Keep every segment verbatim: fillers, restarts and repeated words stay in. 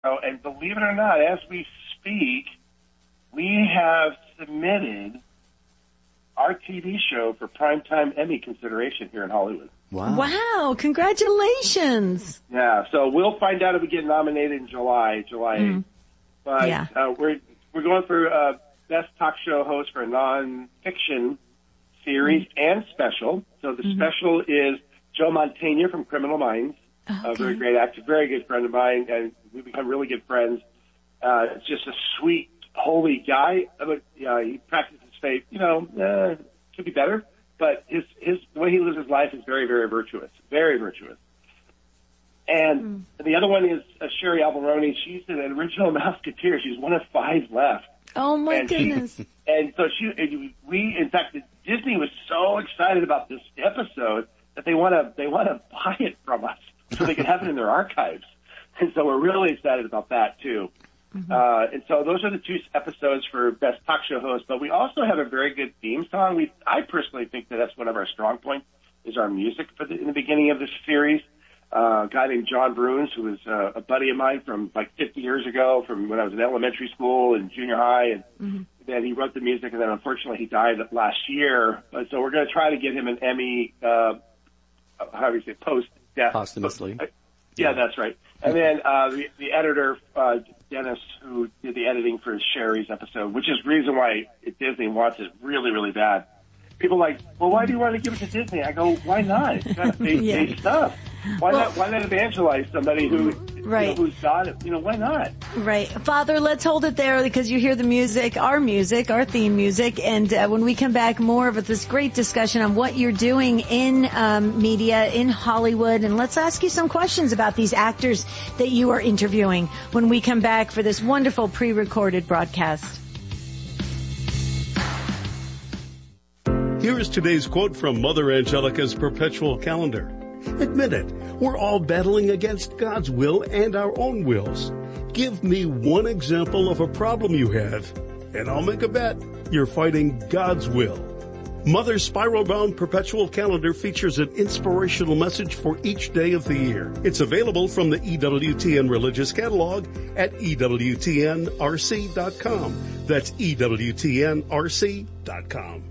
Oh, and believe it or not, as we speak, we have submitted our T V show for Primetime Emmy consideration here in Hollywood. Wow. Wow, congratulations. Yeah, so we'll find out if we get nominated in July, July eighth. Mm. But yeah. uh, we're we're going for uh, Best Talk Show Host for a non-fiction series mm. and special. So the mm-hmm. special is Joe Mantegna from Criminal Minds, okay. a very great actor, very good friend of mine, and we've become really good friends. Uh, it's just a sweet, holy guy. But uh, he practices faith. You know, uh, could be better, but his his the way he lives his life is very, very virtuous, very virtuous. And mm. the other one is uh, Sherry Alvaroni. She's an original Musketeer. She's one of five left. Oh my and goodness! She, and so she, we, in fact, Disney was so excited about this episode that they want to they want to buy it from us so they can have it in their archives. And so we're really excited about that too. Mm-hmm. Uh, and so those are the two episodes for Best Talk Show Host. But we also have a very good theme song. We, I personally think that that's one of our strong points is our music for the, in the beginning of this series. Uh, a guy named John Bruns, who was uh, a buddy of mine from like fifty years ago, from when I was in elementary school and junior high, and mm-hmm. then he wrote the music, and then unfortunately he died last year. But so we're going to try to get him an Emmy, uh, how do you say, post-death. Posthumously. Uh, yeah, yeah, that's right. And then uh, the, the editor, uh, Dennis, who did the editing for Sherry's episode, which is the reason why Disney wants it really, really bad. People are like, well, why do you want to give it to Disney? I go, why not? It's got big, yeah. big stuff. Why well, not? Why not evangelize somebody who, right. you know, who's got it? You know, why not? Right, Father. Let's hold it there because you hear the music, our music, our theme music, and uh, when we come back, more of this great discussion on what you're doing in um, media in Hollywood, and let's ask you some questions about these actors that you are interviewing when we come back for this wonderful pre-recorded broadcast. Here is today's quote from Mother Angelica's perpetual calendar. Admit it, we're all battling against God's will and our own wills. Give me one example of a problem you have, and I'll make a bet you're fighting God's will. Mother's spiral-bound perpetual calendar features an inspirational message for each day of the year. It's available from the E W T N Religious Catalog at E W T N R C dot com. That's E W T N R C dot com.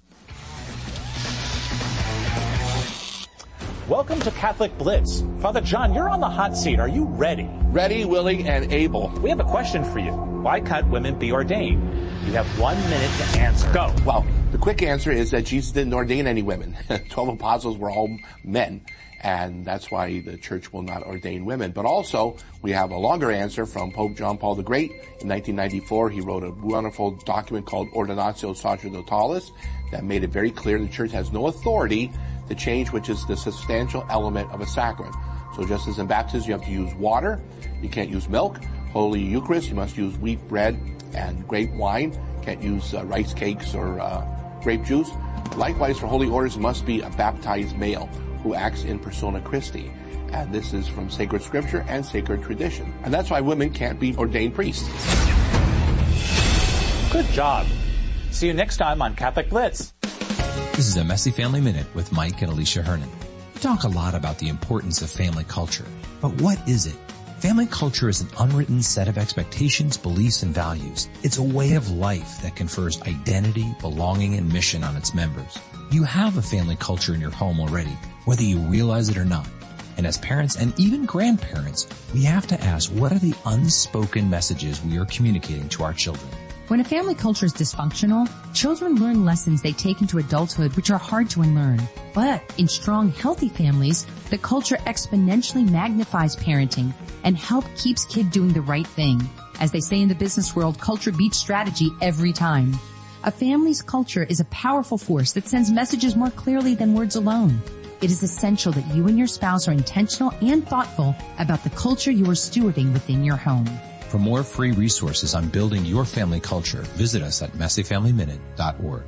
Welcome to Catholic Blitz. Father John, you're on the hot seat. Are you ready? Ready, willing, and able. We have a question for you. Why can't women be ordained? You have one minute to answer. Go. Well, the quick answer is that Jesus didn't ordain any women. Twelve apostles were all men, and that's why the church will not ordain women. But also, we have a longer answer from Pope John Paul the Great. In nineteen ninety-four, he wrote a wonderful document called Ordinatio Sacerdotalis that made it very clear the church has no authority to change which is the substantial element of a sacrament. So just as in baptism you have to use water, you can't use milk. Holy Eucharist, you must use wheat bread and grape wine. Can't use uh, rice cakes or uh, grape juice. Likewise, for holy orders, it must be a baptized male who acts in persona Christi. And this is from sacred scripture and sacred tradition. And that's why women can't be ordained priests. Good job. See you next time on Catholic Blitz. This is a Messy Family Minute with Mike and Alicia Hernon. We talk a lot about the importance of family culture, but what is it? Family culture is an unwritten set of expectations, beliefs, and values. It's a way of life that confers identity, belonging, and mission on its members. You have a family culture in your home already, whether you realize it or not. And as parents and even grandparents, we have to ask, what are the unspoken messages we are communicating to our children? When a family culture is dysfunctional, children learn lessons they take into adulthood which are hard to unlearn. But in strong, healthy families, the culture exponentially magnifies parenting and help keeps kid doing the right thing. As they say in the business world, culture beats strategy every time. A family's culture is a powerful force that sends messages more clearly than words alone. It is essential that you and your spouse are intentional and thoughtful about the culture you are stewarding within your home. For more free resources on building your family culture, visit us at messy family minute dot org.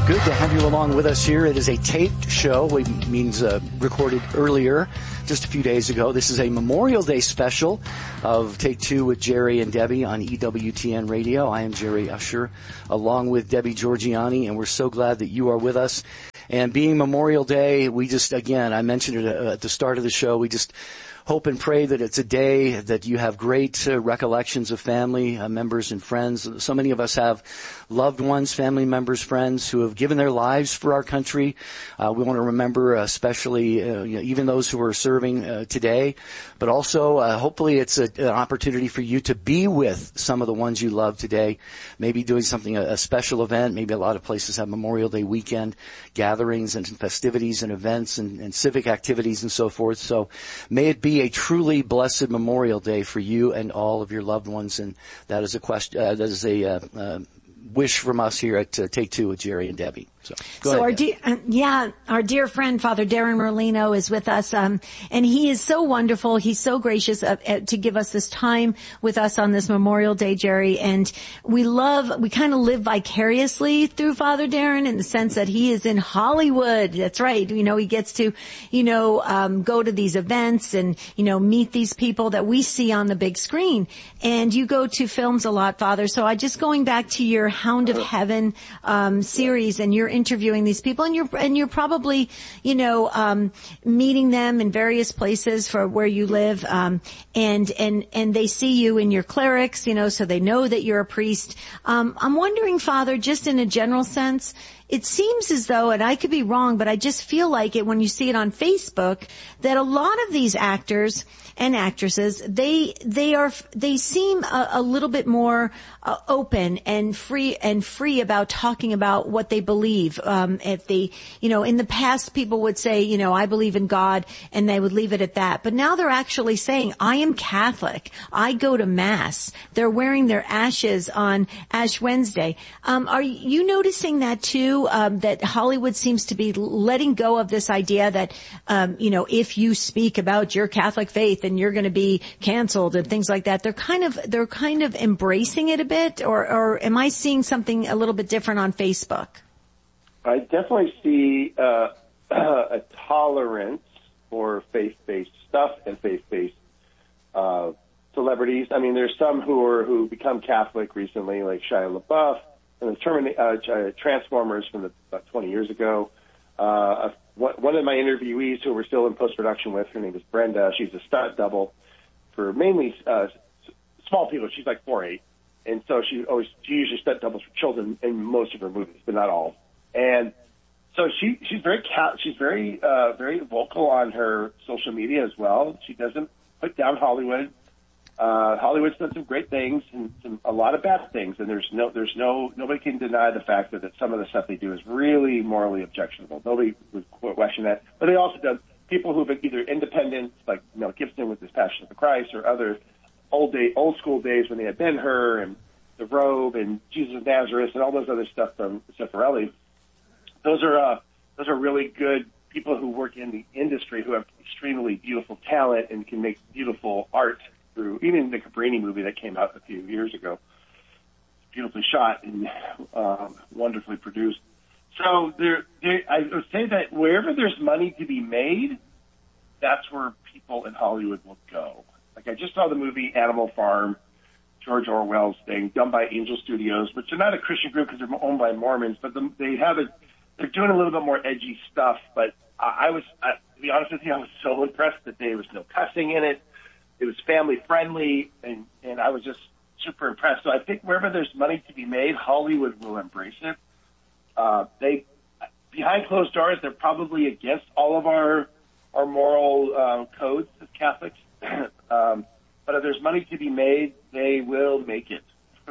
Good to have you along with us here. It is a taped show, which means uh, recorded earlier, just a few days ago. This is a Memorial Day special of Take Two with Jerry and Debbie on E W T N Radio. I am Jerry Usher, along with Debbie Georgiani, and we're so glad that you are with us. And being Memorial Day, we just, again, I mentioned it at the start of the show, we just hope and pray that it's a day that you have great uh, recollections of family uh, members and friends. So many of us have loved ones, family members, friends who have given their lives for our country. Uh, we want to remember uh, especially uh, you know, even those who are serving uh, today, but also uh, hopefully it's a, an opportunity for you to be with some of the ones you love today, maybe doing something, a, a special event. Maybe a lot of places have Memorial Day weekend gatherings and festivities and events and, and civic activities and so forth. So may it be a truly blessed Memorial Day for you and all of your loved ones, and that is a question. Uh, that is a uh, uh, wish from us here at uh, Take Two with Jerry and Debbie. So, go so ahead, our dear, uh, yeah, our dear friend Father Darren Merlino is with us, um, and he is so wonderful. He's so gracious uh, uh, to give us this time with us on this Memorial Day, Jerry. And we love, we kind of live vicariously through Father Darren in the sense that he is in Hollywood. That's right. You know, he gets to, you know, um, go to these events and, you know, meet these people that we see on the big screen. And you go to films a lot, Father. So I just going back to your Hound of Heaven um, series, and you're interviewing these people, and you're and you're probably, you know, um, meeting them in various places for where you live, um, and and and they see you in your clerics, you know, so they know that you're a priest. Um, I'm wondering, Father, just in a general sense, it seems as though, and I could be wrong, but I just feel like it when you see it on Facebook, that a lot of these actors and actresses, they they are they seem a, a little bit more uh, open and free and free about talking about what they believe. Um, if they, you know, in the past, people would say, you know, I believe in God, and they would leave it at that. But now they're actually saying, I am Catholic. I go to Mass. They're wearing their ashes on Ash Wednesday. Um, are you noticing that too? Um, that Hollywood seems to be letting go of this idea that, um, you know, if you speak about your Catholic faith and you're going to be canceled and things like that. They're kind of, they're kind of embracing it a bit, or, or am I seeing something a little bit different on Facebook? I definitely see uh, a tolerance for faith-based stuff and faith-based uh, celebrities. I mean, there's some who are who become Catholic recently, like Shia LaBeouf, and the Termin- uh, Transformers from the, about twenty years ago. Uh, one of my interviewees who we're still in post-production with, her name is Brenda. She's a stunt double for mainly uh, small people. She's like four eight, and so she always she usually stunt doubles for children in most of her movies, but not all. And so she she's very cat she's very uh, very vocal on her social media as well. She doesn't put down Hollywood. Uh, Hollywood's done some great things and some, a lot of bad things, and there's no, there's no, nobody can deny the fact that, that some of the stuff they do is really morally objectionable. Nobody would question that. But they also done people who've been either independent, like Mel Gibson with his Passion of the Christ, or other old day, old school days when they had Ben-Hur and The Robe and Jesus of Nazareth and all those other stuff from Zeffirelli. Those are, uh, those are really good people who work in the industry who have extremely beautiful talent and can make beautiful art. Through even the Cabrini movie that came out a few years ago, beautifully shot and um, wonderfully produced. So there, there, I would say that wherever there's money to be made, that's where people in Hollywood will go. Like I just saw the movie Animal Farm, George Orwell's thing, done by Angel Studios, which are not a Christian group because they're owned by Mormons, but the, they have a, they're doing a little bit more edgy stuff. But I, I was, I, to be honest with you, I was so impressed that there was no cussing in it. It was family friendly, and, and I was just super impressed. So I think wherever there's money to be made, Hollywood will embrace it. Uh, they, behind closed doors, they're probably against all of our our moral uh, codes as Catholics. um, but if there's money to be made, they will make it.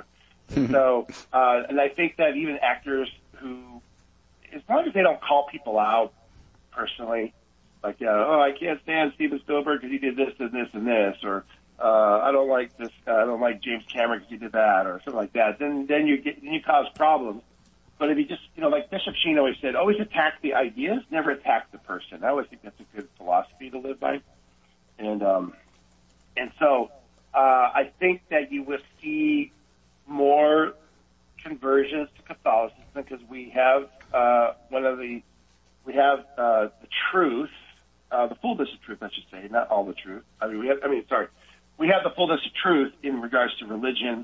so, uh, and I think that even actors who, as long as they don't call people out personally. Like, uh, oh, I can't stand Steven Spielberg because he did this and this and this, or uh, I don't like this, uh, I don't like James Cameron because he did that, or something like that. Then, then you get, then you cause problems. But if you just, you know, like Bishop Sheen always said, always attack the ideas, never attack the person. I always think that's a good philosophy to live by. And um, and so uh, I think that you will see more conversions to Catholicism because we have uh, one of the, we have uh, the truth, uh, the fullness of truth, I should say, not all the truth. I mean, we have, I mean, sorry, we have the fullness of truth in regards to religion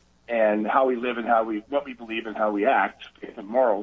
and how we live and how we, what we believe and how we act, and morals.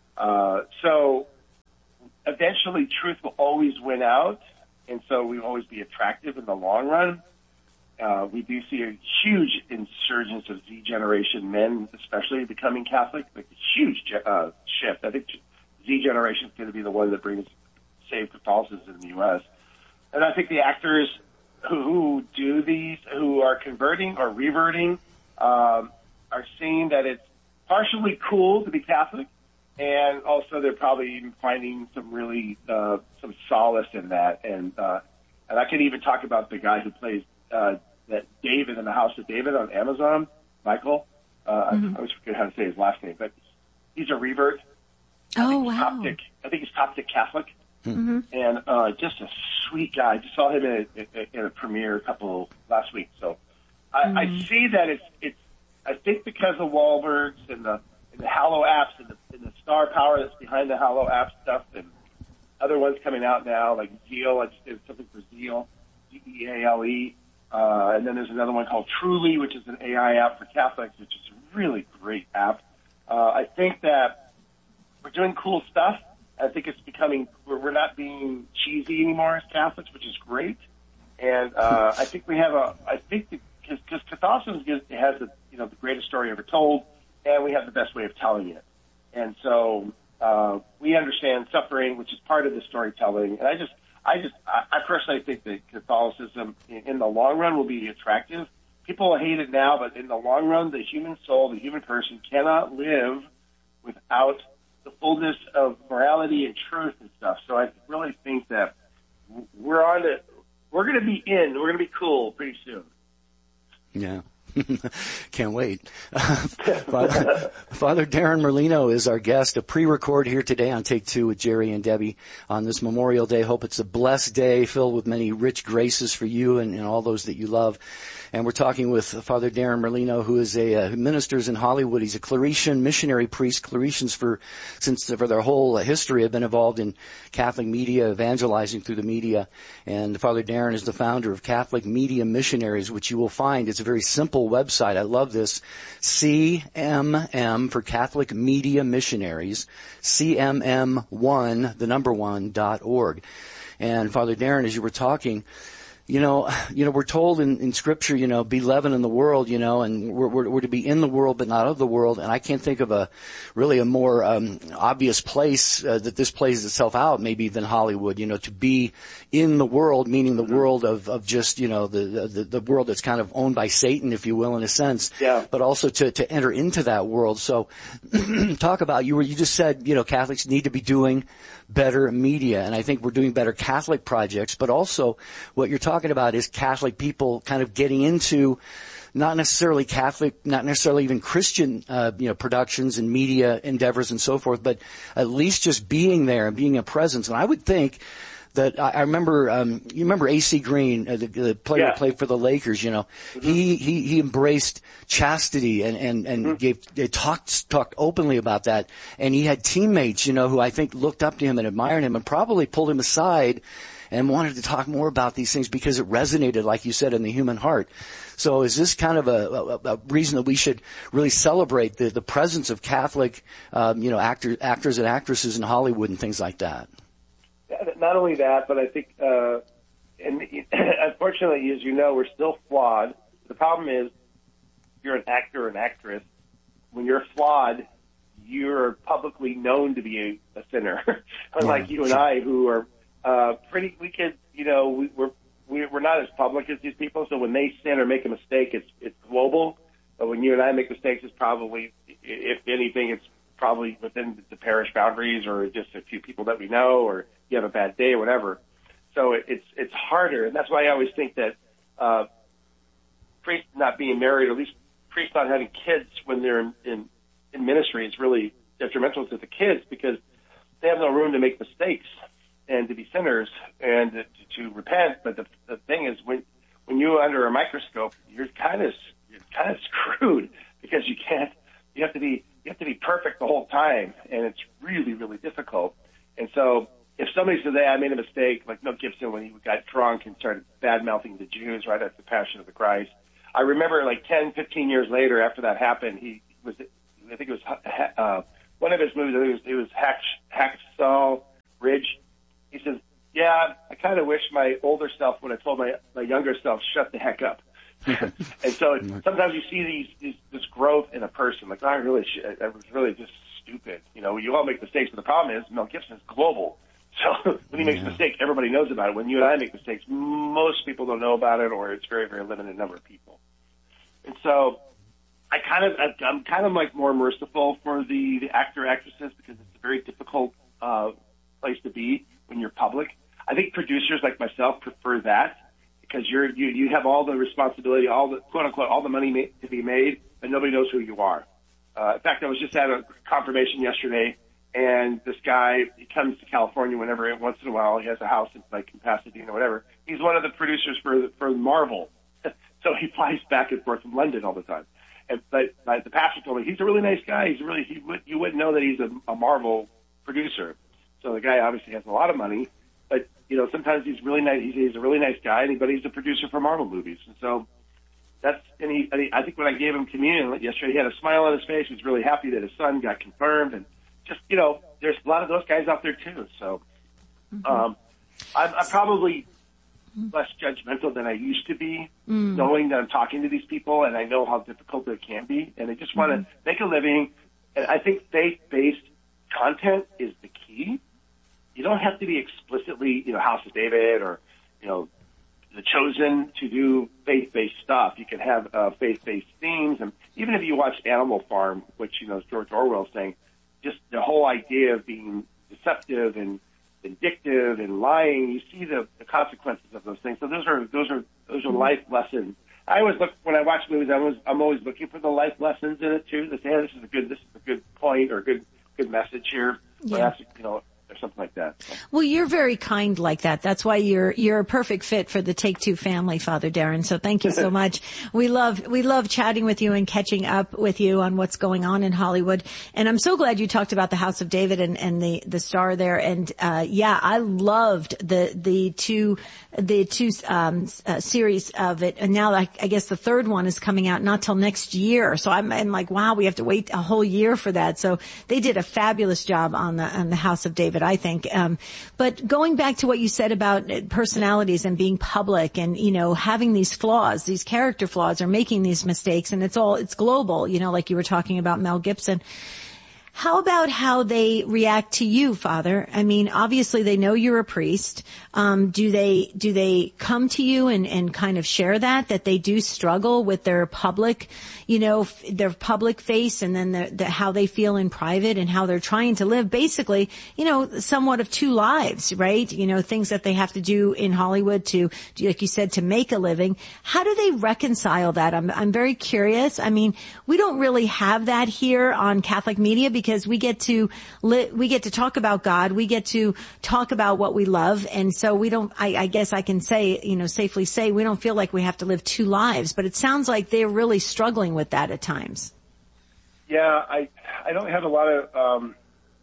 Uh, so eventually, truth will always win out, and so we will always be attractive in the long run. Uh, we do see a huge insurgence of Z generation men, especially becoming Catholic, like a huge uh, shift. I think Z generation is going to be the one that brings saved Catholicism in the U S. And I think the actors who, who do these, who are converting or reverting, um, are seeing that it's partially cool to be Catholic, and also they're probably even finding some really uh, some solace in that. And uh, and I can even talk about the guy who plays uh, that David in the House of David on Amazon, Michael. Uh, mm-hmm. I always forget how to say his last name, but he's a revert. I oh think he's wow! Coptic. I think he's Coptic Catholic, mm-hmm. and uh, just a sweet guy. I just saw him in a, in a premiere a couple last week. So I, mm-hmm. I see that it's it's. I think because of Wahlbergs and the and the Hallow apps and the, and the star power that's behind the Hallow app stuff, and other ones coming out now like Zeal. I just did something for Zeal, Z E A L E, uh, and then there's another one called Truly, which is an A I app for Catholics, which is a really great app. Uh, I think that we're doing cool stuff. I think it's becoming we're, we're not being cheesy anymore as Catholics, which is great. And uh, I think we have a I think because Catholicism has the you know the greatest story ever told, and we have the best way of telling it. And so uh, we understand suffering, which is part of the storytelling. And I just, I just, I, I personally think that Catholicism, in, in the long run, will be attractive. People hate it now, but in the long run, the human soul, the human person, cannot live without the fullness of morality and truth and stuff. So I really think that we're on it. We're going to be in. We're going to be cool pretty soon. Yeah. Can't wait. Father, Father Darren Merlino is our guest, a pre-record here today on Take Two with Jerry and Debbie on this Memorial Day. Hope it's a blessed day filled with many rich graces for you and, and all those that you love. And we're talking with Father Darren Merlino, who is a uh, who ministers in Hollywood. He's a Claretian missionary priest. Claretians, for since for their whole history, have been involved in Catholic media, evangelizing through the media. And Father Darren is the founder of Catholic Media Missionaries, which you will find it's a very simple website. I love this. C M M for Catholic Media Missionaries. C M M one, the number one dot org. And Father Darren, as you were talking, You know, you know, we're told in, in Scripture, you know, be leaven in the world, you know, and we're, we're, we're to be in the world but not of the world. And I can't think of a really a more um, obvious place uh, that this plays itself out, maybe than Hollywood. You know, to be in the world, meaning the world of, of just, you know, the, the the world that's kind of owned by Satan, if you will, in a sense. Yeah. But also to to enter into that world. So, talk about you were you just said, you know, Catholics need to be doing better media, and I think we're doing better Catholic projects, but also what you're talking about is Catholic people kind of getting into not necessarily Catholic, not necessarily even Christian, uh, you know, productions and media endeavors and so forth, but at least just being there and being a presence. And I would think that I, I remember, um, you remember A C Green, uh, the, the player yeah. who played for the Lakers, you know, mm-hmm. he, he, he embraced chastity and, and, and mm-hmm. gave, they talked, talked openly about that. And he had teammates, you know, who I think looked up to him and admired him and probably pulled him aside and wanted to talk more about these things because it resonated, like you said, in the human heart. So is this kind of a, a, a reason that we should really celebrate the, the presence of Catholic, um, you know, actor, actors and actresses in Hollywood and things like that? Not only that, but I think, uh, and unfortunately, as you know, we're still flawed. The problem is, if you're an actor or an actress, when you're flawed, you're publicly known to be a, a sinner. Unlike yeah, you and sure. I, who are uh, pretty, we could, you know, we, we're we're not as public as these people. So when they sin or make a mistake, it's it's global. But when you and I make mistakes, it's probably, if anything, it's probably within the parish boundaries or just a few people that we know, or you have a bad day or whatever. So it, it's it's harder, and that's why I always think that uh, priests not being married, or at least priests not having kids when they're in, in, in ministry, is really detrimental to the kids, because they have no room to make mistakes and to be sinners and to, to repent. But the, the thing is, when when you're under a microscope, you're kind of you're kind of screwed, because you can't. You have to be you have to be perfect the whole time, and it's really, really difficult. And so if somebody says, hey, I made a mistake, like Mel Gibson when he got drunk and started bad-mouthing the Jews right after the Passion of the Christ, I remember like ten, fifteen years later after that happened, he was, I think it was uh, one of his movies, I think it was, it was Hack, Hacksaw Ridge. He says, yeah, I kind of wish my older self would have told my, my younger self, shut the heck up. And so sometimes you see these, these this growth in a person, like, oh, I really should, I was really just stupid. You know, you all make mistakes, but the problem is Mel Gibson is global. So when he makes yeah. a mistake, everybody knows about it. When you and I make mistakes, most people don't know about it, or it's very, very limited number of people. And so I kind of, I'm kind of like more merciful for the, the actor actresses because it's a very difficult uh, place to be when you're public. I think producers like myself prefer that because you're, you, you have all the responsibility, all the quote unquote, all the money ma- to be made, and nobody knows who you are. Uh, in fact, I was just at a confirmation yesterday. And this guy, he comes to California whenever, once in a while, he has a house in like in Pasadena or whatever. He's one of the producers for for Marvel, so he flies back and forth from London all the time. And but, but the pastor told me he's a really nice guy. He's really he would you wouldn't know that he's a, a Marvel producer. So the guy obviously has a lot of money, but you know sometimes he's really nice. He's, he's a really nice guy, but he's a producer for Marvel movies. And so that's and he, and he I think when I gave him communion yesterday, he had a smile on his face. He was really happy that his son got confirmed and. Just, you know, there's a lot of those guys out there too. So, um, I'm, I'm probably less judgmental than I used to be, mm. knowing that I'm talking to these people and I know how difficult it can be. And I just want to mm. make a living. And I think faith-based content is the key. You don't have to be explicitly, you know, House of David or, you know, The Chosen to do faith-based stuff. You can have uh, faith-based themes. And even if you watch Animal Farm, which, you know, George Orwell's saying, just the whole idea of being deceptive and vindictive and lying, you see the, the consequences of those things. So those are those are those are life lessons. I always look when I watch movies. I was I'm always looking for the life lessons in it too. To say, hey, this is a good this is a good point or a good good message here. Yeah. Or that's, you know, or something like that. So. Well, you're very kind like that. That's why you're you're a perfect fit for the Take Two family, Father Darren. So thank you so much. We love we love chatting with you and catching up with you on what's going on in Hollywood. And I'm so glad you talked about the House of David and, and the the star there. And uh yeah, I loved the the two the two um uh, series of it. And now I, I guess the third one is coming out not till next year. So I'm, I'm like, wow, we have to wait a whole year for that. So they did a fabulous job on the on the House of David, I think. Um, but going back to what you said about personalities and being public and, you know, having these flaws, these character flaws or making these mistakes, and it's all, it's global, you know, like you were talking about Mel Gibson. How about how they react to you, Father? I mean, obviously they know you're a priest. Um, do they, do they come to you and, and kind of share that, that they do struggle with their public, you know, f- their public face and then the, the, how they feel in private and how they're trying to live basically, you know, somewhat of two lives, right? You know, things that they have to do in Hollywood to, like you said, to make a living. How do they reconcile that? I'm, I'm very curious. I mean, we don't really have that here on Catholic media because we get to li- we get to talk about God, we get to talk about what we love, and so we don't. I, I guess I can say, you know, safely say we don't feel like we have to live two lives. But it sounds like they're really struggling with that at times. Yeah, I I don't have a lot of um,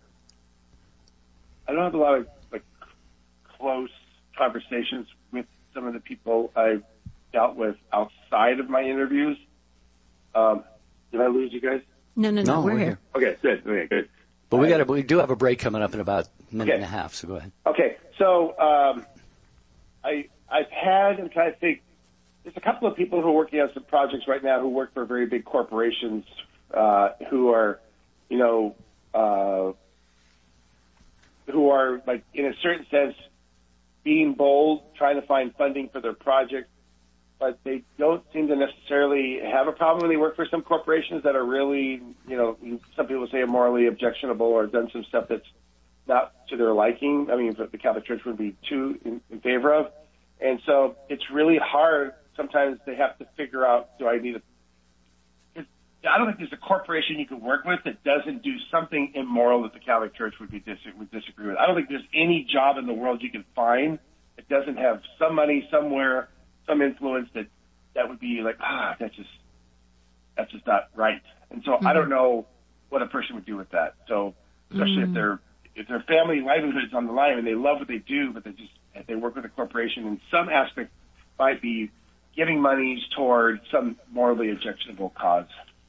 I don't have a lot of like close conversations with some of the people I've dealt with outside of my interviews. Um, did I lose you guys? No, no, no, no we're, we're here. here. Okay, good. Okay, good. But we got we do have a break coming up in about a minute okay. and a half, so go ahead. Okay, so um, I I've had and I think there's a couple of people who are working on some projects right now who work for very big corporations uh, who are, you know, uh, who are like in a certain sense being bold, trying to find funding for their projects. But they don't seem to necessarily have a problem when they work for some corporations that are really, you know, some people say are morally objectionable or done some stuff that's not to their liking. I mean, the Catholic Church would be too in, in favor of. And so it's really hard. Sometimes they have to figure out, do I need a, I don't think there's a corporation you can work with that doesn't do something immoral that the Catholic Church would be dis- would disagree with. I don't think there's any job in the world you can find that doesn't have some money somewhere, some influence that, that would be like, ah, that's just, that's just not right. And so mm-hmm. I don't know what a person would do with that. So, especially Mm. if their if their family livelihood is on the line and they love what they do, but they just if they work with a corporation in some aspect might be giving monies toward some morally objectionable cause.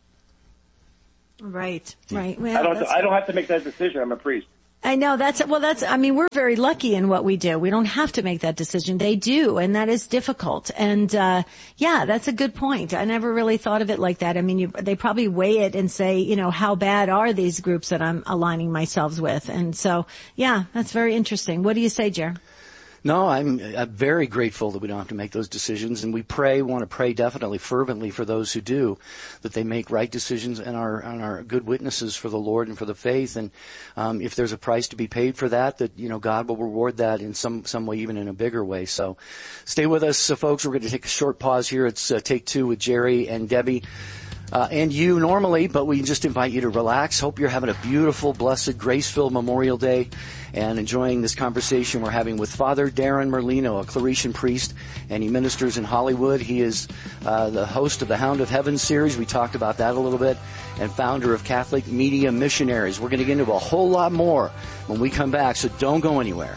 Right, right. Well, I don't. that's- I don't have to make that decision. I'm a priest. I know that's, well, that's, I mean, we're very lucky in what we do. We don't have to make that decision. They do, and that is difficult. And, uh, yeah, that's a good point. I never really thought of it like that. I mean, you, they probably weigh it and say, you know, how bad are these groups that I'm aligning myself with? And so, yeah, that's very interesting. What do you say, Jer? No, I'm, I'm very grateful that we don't have to make those decisions, and we pray, want to pray definitely fervently for those who do, that they make right decisions and are, and are good witnesses for the Lord and for the faith. And um, if there's a price to be paid for that, that you know God will reward that in some some way, even in a bigger way. So, stay with us, uh, folks. We're going to take a short pause here. It's uh, Take Two with Jerry and Debbie. Uh, and you normally, but we just invite you to relax. Hope you're having a beautiful, blessed, grace-filled Memorial Day and enjoying this conversation we're having with Father Darren Merlino, a Claretian priest, and he ministers in Hollywood. He is uh, the host of the Hound of Heaven series. We talked about that a little bit, and founder of Catholic Media Missionaries. We're going to get into a whole lot more when we come back, so don't go anywhere.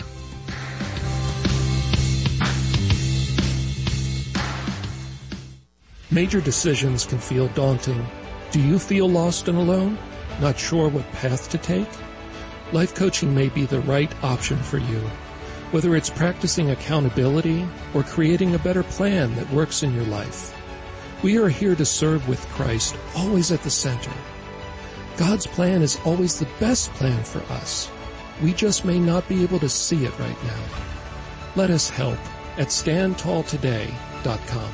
Major decisions can feel daunting. Do you feel lost and alone? Not sure what path to take? Life coaching may be the right option for you. Whether it's practicing accountability or creating a better plan that works in your life. We are here to serve with Christ, always at the center. God's plan is always the best plan for us. We just may not be able to see it right now. Let us help at stand tall today dot com.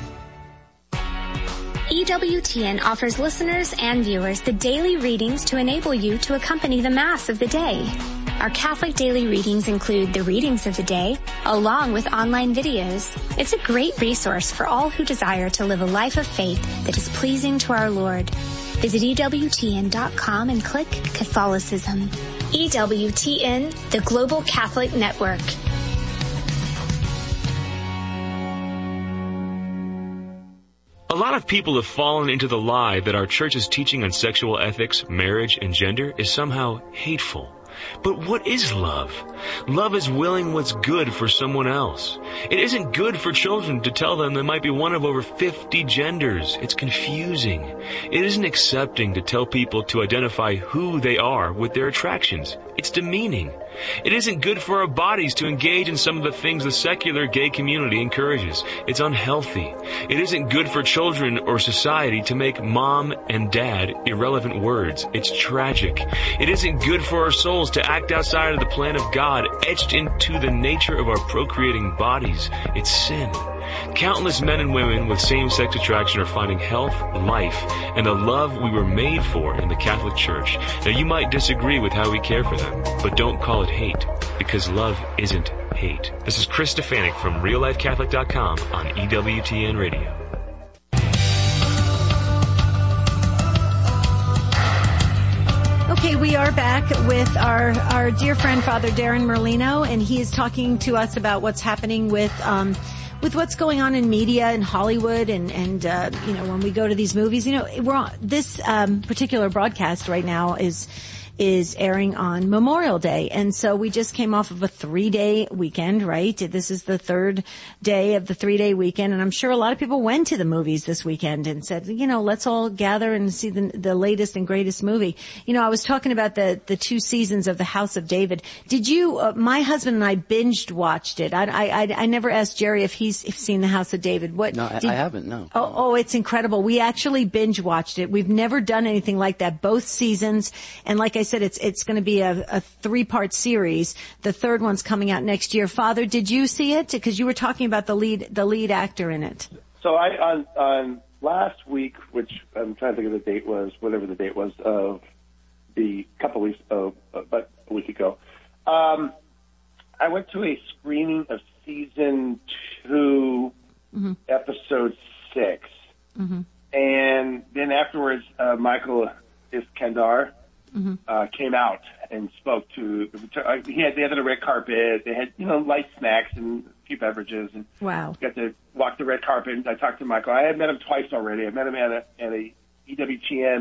E W T N offers listeners and viewers the daily readings to enable you to accompany the Mass of the day. Our Catholic daily readings include the readings of the day, along with online videos. It's a great resource for all who desire to live a life of faith that is pleasing to our Lord. Visit E W T N dot com and click Catholicism. E W T N, the Global Catholic Network. A lot of people have fallen into the lie that our church's teaching on sexual ethics, marriage, and gender is somehow hateful. But what is love? Love is willing what's good for someone else. It isn't good for children to tell them they might be one of over fifty genders. It's confusing. It isn't accepting to tell people to identify who they are with their attractions. It's demeaning. It isn't good for our bodies to engage in some of the things the secular gay community encourages. It's unhealthy. It isn't good for children or society to make mom and dad irrelevant words. It's tragic. It isn't good for our souls to act outside of the plan of God, etched into the nature of our procreating bodies. It's sin. Countless men and women with same-sex attraction are finding health, life, and the love we were made for in the Catholic Church. Now, you might disagree with how we care for them, but don't call it hate, because love isn't hate. This is Chris Stefanik from real life catholic dot com on E W T N Radio. Okay, we are back with our, our dear friend, Father Darren Merlino, and he is talking to us about what's happening with, um, with what's going on in media in Hollywood and, and, uh, you know, when we go to these movies, you know, we're on, this, um, particular broadcast right now is, is airing on Memorial Day. And so we just came off of a three-day weekend, right? This is the third day of the three-day weekend. And I'm sure a lot of people went to the movies this weekend and said, you know, let's all gather and see the, the latest and greatest movie. You know, I was talking about the, the two seasons of The House of David. Did you, uh, my husband and I binged watched it. I, I, I never asked Jerry if he's if seen The House of David. What? No, I, did, I haven't, no. Oh, oh, it's incredible. We actually binge watched it. We've never done anything like that, both seasons. And like I said, it's it's going to be a, a three-part series. The third one's coming out next year. Father, did you see it? Because you were talking about the lead the lead actor in it. So I on on last week, which I'm trying to think of the date was, whatever the date was of the couple weeks, oh, but a week ago, um, I went to a screening of season two, mm-hmm. episode six, mm-hmm. and then afterwards, uh, Michael Iskandar. Mm-hmm. Uh, came out and spoke to, uh, he had, they had the red carpet, they had, you know, light snacks and a few beverages, and wow. got to walk the red carpet, and I talked to Michael. I had met him twice already. I met him at a, at a E W T N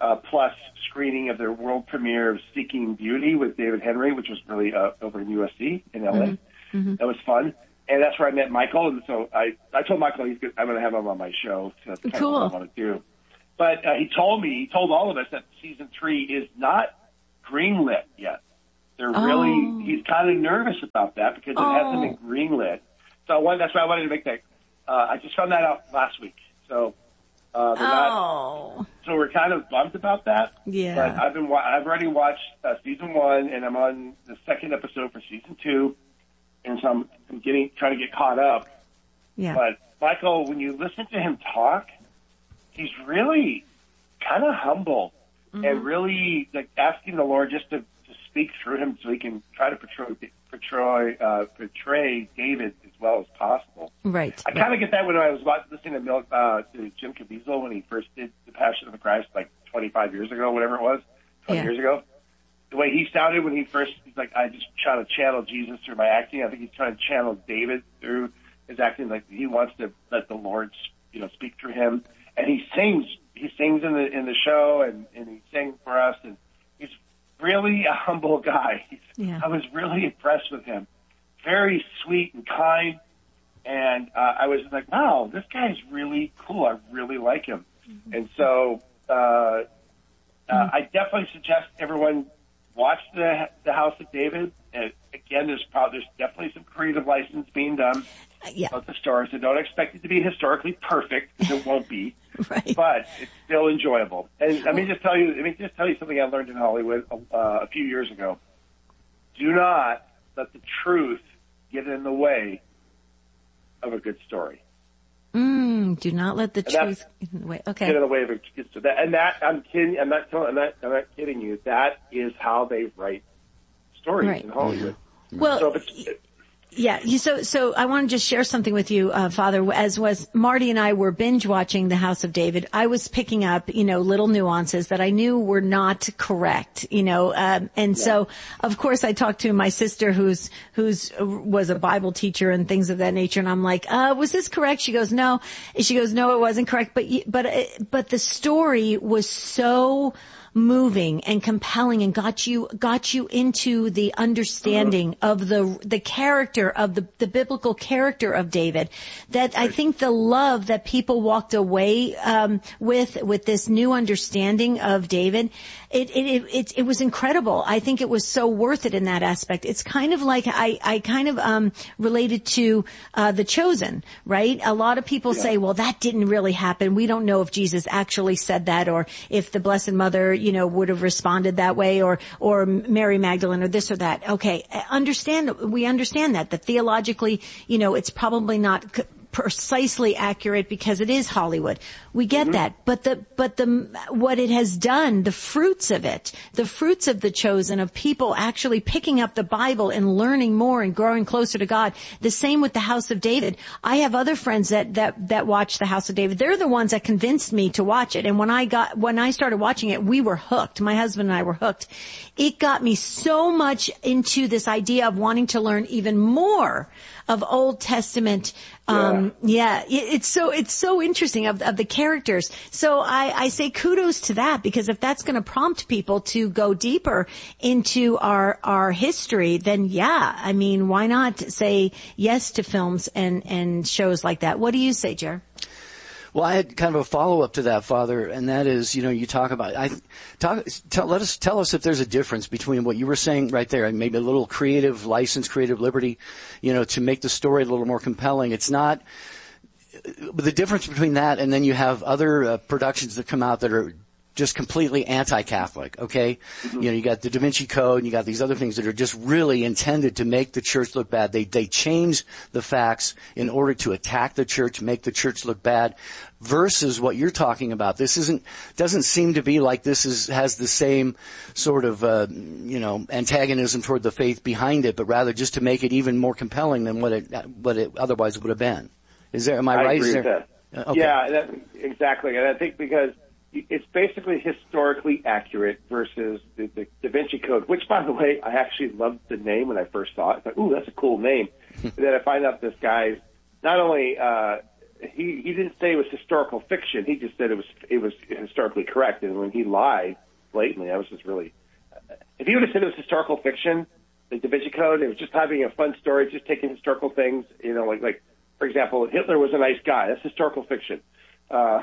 uh, plus screening of their world premiere of Seeking Beauty with David Henry, which was really uh, over in U S C in L A. Mm-hmm. Mm-hmm. That was fun. And that's where I met Michael. And so I, I told Michael he's good, I'm going to have him on my show. So that's kind cool. of what I want to do. But uh, he told me, he told all of us that season three is not greenlit yet. They're oh. really, he's kind of nervous about that because it oh. hasn't been greenlit. So I wanted, that's why I wanted to make that. Uh, I just found that out last week. So, uh, they're oh. not, so we're kind of bummed about that. Yeah. But I've been, I've already watched uh, season one and I'm on the second episode for season two. And so I'm, I'm getting, trying to get caught up. Yeah. But Michael, when you listen to him talk, he's really kind of humble mm-hmm. and really like asking the Lord just to, to speak through him so he can try to portray, portray, uh, portray David as well as possible. Right. I kind of get that when I was listening to, Mil- uh, to Jim Caviezel when he first did The Passion of the Christ like twenty-five years ago, whatever it was, twenty yeah. years ago. The way he sounded when he first, he's like, I just try to channel Jesus through my acting. I think he's trying to channel David through his acting. Like he wants to let the Lord, you know, speak through him. And he sings, he sings in the, in the show and, and he sang for us. And he's really a humble guy. He's, yeah. I was really impressed with him. Very sweet and kind. And, uh, I was like, wow, this guy's really cool. I really like him. Mm-hmm. And so, uh, uh, mm-hmm. I definitely suggest everyone watch the the House of David. And again, there's probably there's definitely some creative license being done yeah. about the story, so don't expect it to be historically perfect because it won't be. Right. But it's still enjoyable. And let me just tell you, let me just tell you something I learned in Hollywood uh, a few years ago. Do not let the truth get in the way of a good story. Mm, do not let the and truth get in the way. Okay. Get in the way of a good story. And that I'm kidding. I'm not telling. I'm not. I'm not kidding you. That is how they write stories right. in Hollywood. Well. So if it's, Yeah, you, so so I want to just share something with you, uh, Father. As was Marty and I were binge watching The House of David, I was picking up, you know, little nuances that I knew were not correct, you know, um, and yeah. so of course I talked to my sister, who's who's was a Bible teacher and things of that nature, and I'm like, uh, was this correct? She goes, no. She goes, no, it wasn't correct, but but but the story was so moving and compelling and got you got you into the understanding uh-huh. of the the character of the the biblical character of David, that I think the love that people walked away um with with this new understanding of David, it it it it was incredible. I think it was so worth it in that aspect. It's kind of like I I kind of um related to uh The Chosen, right? A lot of people yeah. say, well, that didn't really happen. We don't know if Jesus actually said that, or if the Blessed Mother, you know, would have responded that way, or, or Mary Magdalene, or this or that. Okay. Understand, we understand that, that theologically, you know, it's probably not c- precisely accurate because it is Hollywood. We get mm-hmm. that. But the, but the, what it has done, the fruits of it, the fruits of The Chosen, of people actually picking up the Bible and learning more and growing closer to God. The same with The House of David. I have other friends that, that, that watch The House of David. They're the ones that convinced me to watch it. And when I got, when I started watching it, we were hooked. My husband and I were hooked. It got me so much into this idea of wanting to learn even more of Old Testament. Um, yeah, yeah it, it's so, it's so interesting of, of the characters. So I, I say kudos to that, because if that's going to prompt people to go deeper into our, our history, then yeah, I mean, why not say yes to films and, and shows like that? What do you say, Jer? Well, I had kind of a follow-up to that, Father, and that is, you know, you talk about, I talk, tell, let us, tell us if there's a difference between what you were saying right there, and maybe a little creative license, creative liberty, you know, to make the story a little more compelling. It's not, the difference between that and then you have other uh, productions that come out that are just completely anti-Catholic, okay? Mm-hmm. You know, you got the Da Vinci Code and you got these other things that are just really intended to make the church look bad. They, they change the facts in order to attack the church, make the church look bad, versus what you're talking about. This isn't, doesn't seem to be like this is, has the same sort of, uh, you know, antagonism toward the faith behind it, but rather just to make it even more compelling than what it, what it otherwise would have been. Is there, am I, I right? Agree is there, with that. Okay. Yeah, that, exactly. And I think because it's basically historically accurate versus the, the Da Vinci Code, which, by the way, I actually loved the name when I first saw it. It's like, ooh, that's a cool name. And then I find out this guy's not only uh, he, he didn't say it was historical fiction. He just said it was it was historically correct. And when he lied blatantly, I was just really. If he would have said it was historical fiction, the Da Vinci Code, it was just having a fun story, just taking historical things, you know, like like for example, Hitler was a nice guy. That's historical fiction. Uh,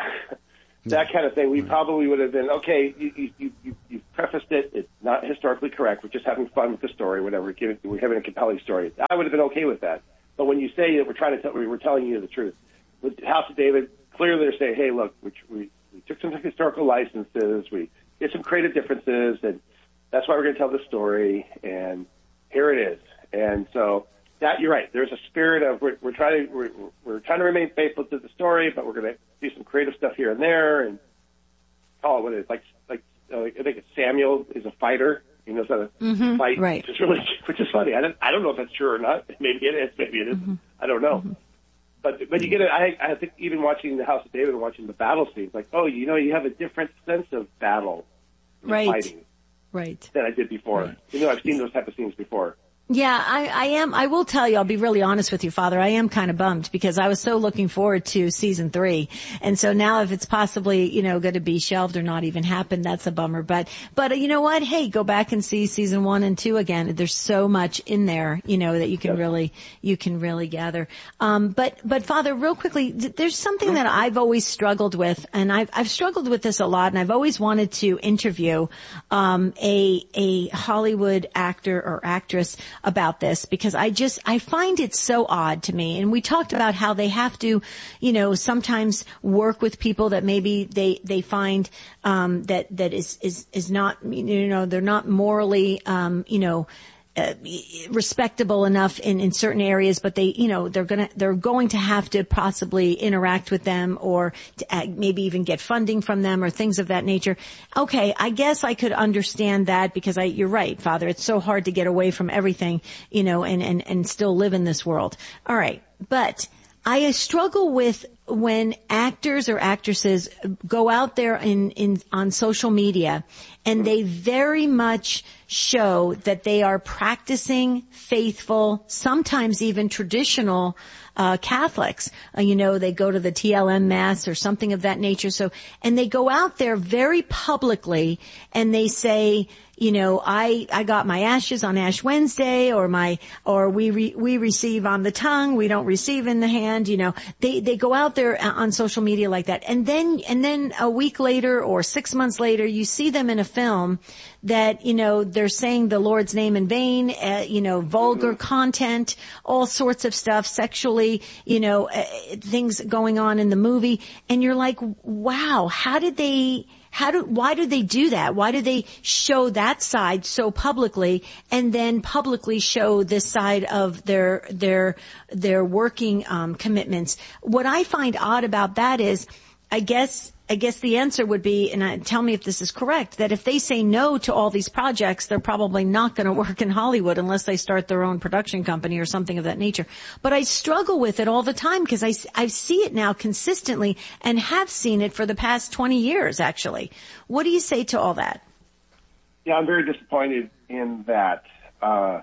that kind of thing. We probably would have been okay. You you you you prefaced it. It's not historically correct. We're just having fun with the story, whatever. We're having a compelling story. I would have been okay with that. But when you say that we're trying to tell, we're telling you the truth. With House of David, clearly they're saying, hey, look, we, we, we took some historical licenses, we did some creative differences, and that's why we're going to tell the story, and here it is. And so that, you're right, there's a spirit of, we're, we're trying to, we're, we're trying to remain faithful to the story, but we're going to do some creative stuff here and there, and call it what it is. Like, like uh, I think it's Samuel is a fighter. He knows how to mm-hmm, fight, right. which is really, which is funny. I don't, I don't know if that's true or not. Maybe it is. Maybe it isn't. Mm-hmm. I don't know. Mm-hmm. But but you get it. I I think even watching the House of David and watching the battle scenes, like, oh, you know, you have a different sense of battle, right, fighting, right, than I did before. Right. You know, I've seen those type of scenes before. Yeah, I, I am. I will tell you, I'll be really honest with you, Father. I am kind of bummed because I was so looking forward to season three. And so now if it's possibly, you know, going to be shelved or not even happen, that's a bummer. But, but you know what? Hey, go back and see season one and two again. There's so much in there, you know, that you can yes. really, you can really gather. Um, but, but Father, real quickly, there's something that I've always struggled with, and I've, I've struggled with this a lot, and I've always wanted to interview, um, a, a Hollywood actor or actress about this, because I just, I find it so odd to me. And we talked about how they have to, you know, sometimes work with people that maybe they, they find, um, that, that is, is, is not, you know, they're not morally, um, you know, Uh, respectable enough in, in certain areas, but they, you know, they're gonna, they're going to have to possibly interact with them or to, uh, maybe even get funding from them or things of that nature. Okay, I guess I could understand that because I, you're right, Father, it's so hard to get away from everything, you know, and, and, and still live in this world. All right. But I struggle with when actors or actresses go out there in, in, on social media and they very much show that they are practicing faithful, sometimes even traditional, uh, Catholics. Uh, you know, they go to the T L M Mass or something of that nature. So, and they go out there very publicly and they say, you know, I, I got my ashes on Ash Wednesday, or my, or we, re, we receive on the tongue, we don't receive in the hand, you know, they, they go out there on social media like that. And then, and then a week later or six months later, you see them in a film that, you know, they're saying the Lord's name in vain, uh, you know, vulgar content, all sorts of stuff, sexually, you know, uh, things going on in the movie. And you're like, wow, how did they, How do, why do they do that? Why do they show that side so publicly and then publicly show this side of their, their, their working, um, commitments? What I find odd about that is, I guess, I guess the answer would be, and I, tell me if this is correct, that if they say no to all these projects, they're probably not going to work in Hollywood unless they start their own production company or something of that nature. But I struggle with it all the time because I, I see it now consistently and have seen it for the past twenty years, actually. What do you say to all that? Yeah, I'm very disappointed in that. Uh,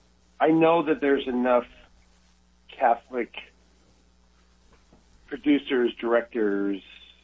I know that there's enough Catholic producers, directors,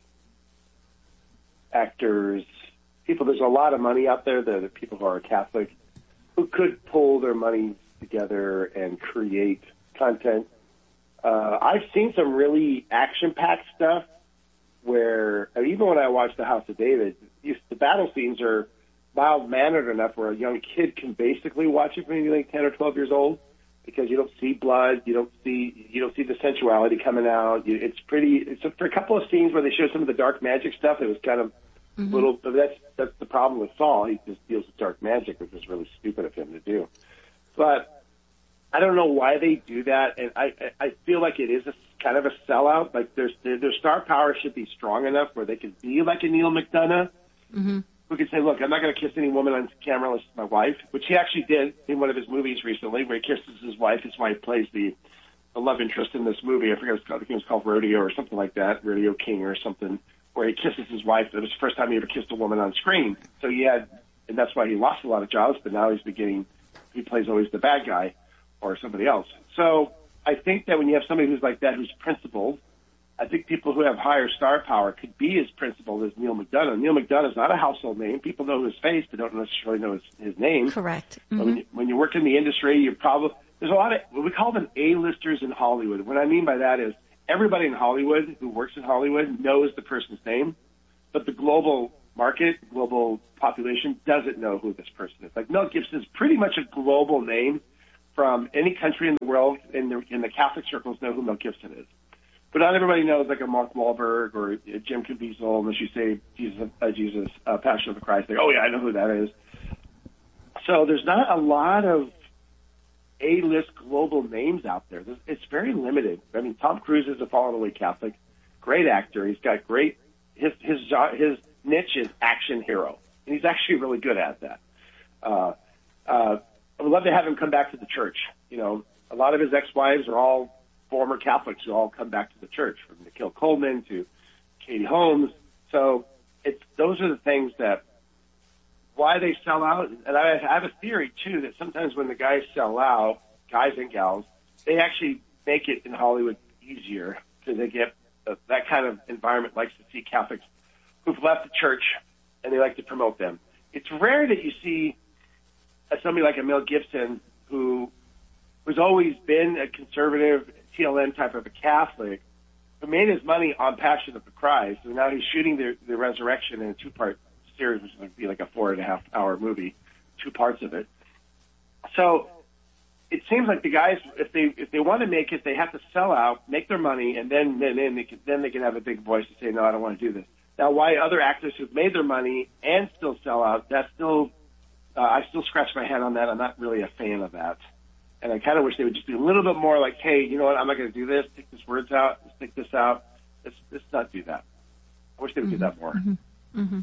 actors, people, there's a lot of money out there, that are people who are Catholic, who could pull their money together and create content. Uh, I've seen some really action-packed stuff where, and even when I watch The House of David, you, the battle scenes are mild-mannered enough where a young kid can basically watch it from maybe like ten or twelve years old, because you don't see blood, you don't see you don't see the sensuality coming out. You, it's pretty. It's a, for a couple of scenes where they show some of the dark magic stuff, it was kind of mm-hmm. little. But that's that's the problem with Saul. He just deals with dark magic, which is really stupid of him to do. But I don't know why they do that, and I I feel like it is a kind of a sellout. Like there's their, their star power should be strong enough where they could be like a Neil McDonough. Mm-hmm. Who could say, look, I'm not going to kiss any woman on camera unless it's my wife, which he actually did in one of his movies recently, where he kisses his wife. His wife plays the, the love interest in this movie. I forget what it's called. I think it was called Rodeo or something like that, Rodeo King or something, where he kisses his wife. It was the first time he ever kissed a woman on screen. So he had, and that's why he lost a lot of jobs, but now he's beginning, he plays always the bad guy or somebody else. So I think that when you have somebody who's like that, who's principled, I think people who have higher star power could be as principled as Neil McDonough. Neil McDonough is not a household name. People know his face, but don't necessarily know his, his name. Correct. Mm-hmm. Mm-hmm. When, you, when you work in the industry, you're probably, there's a lot of, what we call them A-listers in Hollywood. What I mean by that is everybody in Hollywood who works in Hollywood knows the person's name, but the global market, global population doesn't know who this person is. Like Mel Gibson is pretty much a global name from any country in the world, and the, in the Catholic circles know who Mel Gibson is. But not everybody knows like a Mark Wahlberg or a Jim Caviezel unless you say Jesus, uh, Jesus, uh, Passion of the Christ. Like, oh yeah, I know who that is. So there's not a lot of A-list global names out there. It's very limited. I mean, Tom Cruise is a fallen away Catholic, great actor. He's got great, his, his, his niche is action hero. And he's actually really good at that. Uh, uh, I would love to have him come back to the church. You know, a lot of his ex-wives are all former Catholics who all come back to the church, from Nikhil Coleman to Katie Holmes. So it's, those are the things that, why they sell out. And I have a theory too that sometimes when the guys sell out, guys and gals, they actually make it in Hollywood easier because they get uh, that kind of environment likes to see Catholics who've left the church and they like to promote them. It's rare that you see somebody like a Mel Gibson who who's always been a conservative T L M type of a Catholic, who made his money on Passion of the Christ, and now he's shooting the, the Resurrection in a two-part series, which would be like a four and a half hour movie, two parts of it. So it seems like the guys, if they if they want to make it, they have to sell out, make their money, and then then then they can, then they can have a big voice to say, no, I don't want to do this. Now, why other actors who've made their money and still sell out, that's still, uh, I still scratch my head on that. I'm not really a fan of that. And I kind of wish they would just be a little bit more like, hey, you know what, I'm not going to do this. Take this words out. Let's take this out. Let's, let's not do that. I wish they would mm-hmm. do that more. Mm-hmm. Mm-hmm.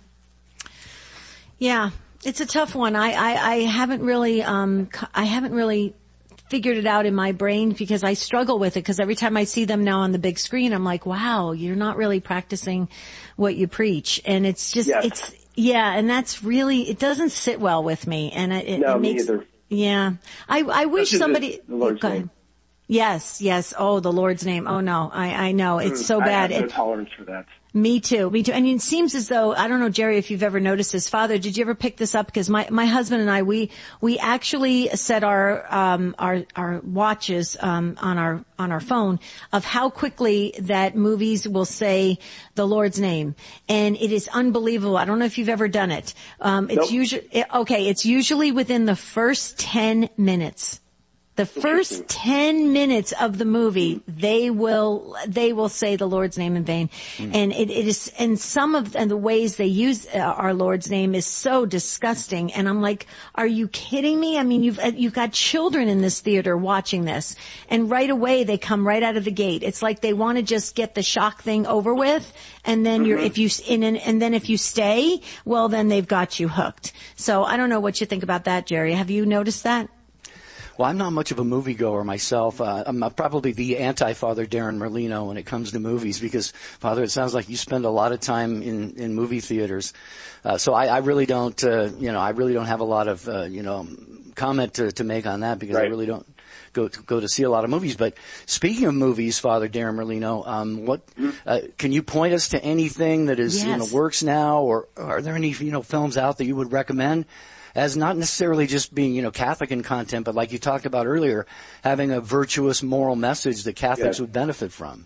Yeah, it's a tough one. I, I, I haven't really, um, I haven't really figured it out in my brain because I struggle with it because every time I see them now on the big screen, I'm like, wow, you're not really practicing what you preach. And it's just, yes. it's, yeah, and that's really, it doesn't sit well with me. And it, it, no, it makes, me either. Yeah. I, I wish somebody, the Lord's go ahead. name. Yes, yes. Oh, the Lord's name. Oh no, I, I know. It's so bad. I have no it, tolerance for that. Me too, me too. And it seems as though, I don't know, Jerry, if you've ever noticed this. Father, did you ever pick this up? Because my, my husband and I, we, we actually set our, um, our, our watches, um, on our, on our phone of how quickly that movies will say the Lord's name. And it is unbelievable. I don't know if you've ever done it. Um, it's nope. usually, okay, it's usually within the first ten minutes. The first ten minutes of the movie, they will, they will say the Lord's name in vain. Mm. And it, it is, and some of and the ways they use uh, our Lord's name is so disgusting. And I'm like, are you kidding me? I mean, you've, you've got children in this theater watching this. And right away, they come right out of the gate. It's like they want to just get the shock thing over with. And then mm-hmm. you're, if you, and, and then if you stay, well, then they've got you hooked. So I don't know what you think about that, Jerry. Have you noticed that? Well, I'm not much of a moviegoer myself. Uh, I'm probably the anti-Father Darren Merlino when it comes to movies because, Father, it sounds like you spend a lot of time in, in movie theaters. Uh, so I, I really don't, uh, you know, I really don't have a lot of, uh, you know, comment to, to make on that because right. I really don't go to, go to see a lot of movies. But speaking of movies, Father Darren Merlino, um, what, uh, can you point us to anything that is yes. in the works now, or are there any, you know, films out that you would recommend? As not necessarily just being, you know, Catholic in content, but like you talked about earlier, having a virtuous moral message that Catholics yes. would benefit from.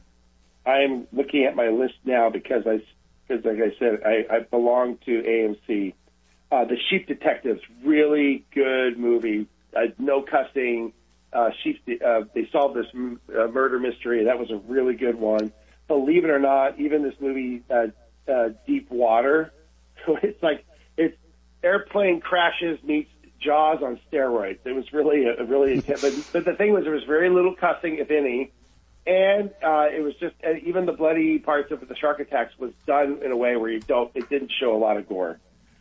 I'm looking at my list now because I, because like I said, I, I belong to A M C. Uh, The Sheep Detectives, really good movie. Uh, no cussing. Uh, sheep, uh, they solved this m- uh, murder mystery. That was a really good one. Believe it or not, even this movie, uh, uh, Deep Water, it's like, it's, airplane crashes meets Jaws on steroids. It was really, a, really, but, but the thing was, there was very little cussing, if any, and uh, it was just uh, even the bloody parts of the shark attacks was done in a way where you don't, it didn't show a lot of gore.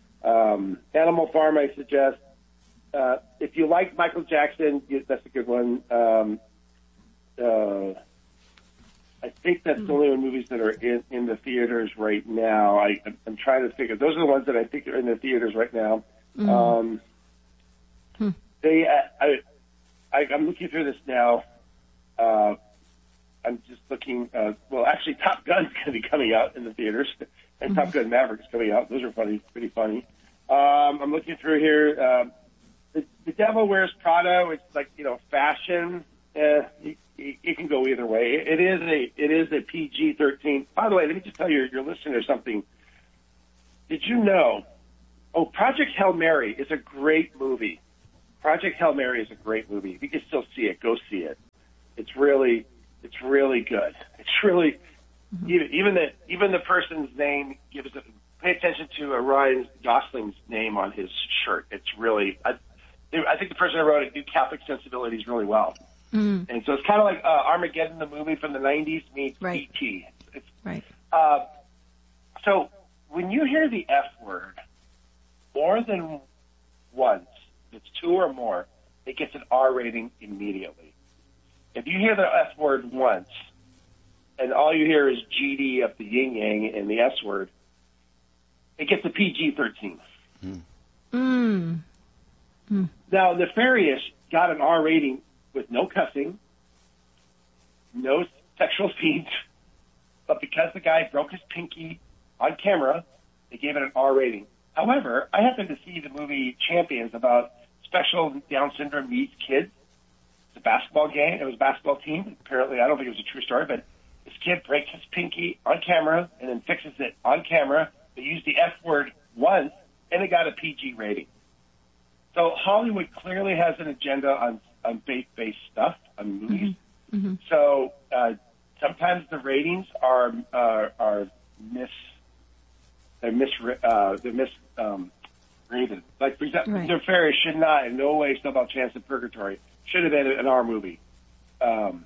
Um, Animal Farm, I suggest. Uh, if you like Michael Jackson, you, that's a good one. Um, uh, I think that's the only one movies that are in, in the theaters right now. I, I'm trying to figure. Those are the ones that I think are in the theaters right now. Mm. Um, hmm. They, I, I, I'm looking through this now. Uh, I'm just looking. Uh, well, actually, Top Gun's going to be coming out in the theaters, and mm-hmm. Top Gun Maverick is coming out. Those are funny, pretty funny. Um, I'm looking through here. Um, the, the Devil Wears Prada, which is like you know fashion. Uh, you, you can go either way. It is a it is a P G thirteen. By the way, let me just tell your your listeners something. Did you know? Oh, Project Hail Mary is a great movie. Project Hail Mary is a great movie. If you can still see it, go see it. It's really, it's really good. It's really, mm-hmm. even, even the, even the person's name gives it, pay attention to uh, Ryan Gosling's name on his shirt. It's really, I, I think the person who wrote it did Catholic sensibilities really well. Mm. And so it's kind of like uh, Armageddon, the movie from the nineties meets right. E T. It's, it's, right. Uh, so when you hear the F word more than once, if it's two or more, it gets an R rating immediately. If you hear the F word once, and all you hear is G D of the yin yang and the S word, it gets a P G thirteen. Mm. Mm. Mm. Now, Nefarious got an R rating with no cussing, no sexual scenes, but because the guy broke his pinky on camera, they gave it an R rating. However, I happened to see the movie Champions about special Down syndrome needs kids. It's a basketball game. It was a basketball team. Apparently, I don't think it was a true story, but this kid breaks his pinky on camera and then fixes it on camera. They used the F word once, and it got a P G rating. So Hollywood clearly has an agenda on, on faith-based stuff, on movies. Mm-hmm. Mm-hmm. So uh, sometimes the ratings are uh, are mis they're mis uh, they're mis um, rated. Like for example, right. Nefarious should not in no way Snowball Chance in Purgatory should have been an R movie um,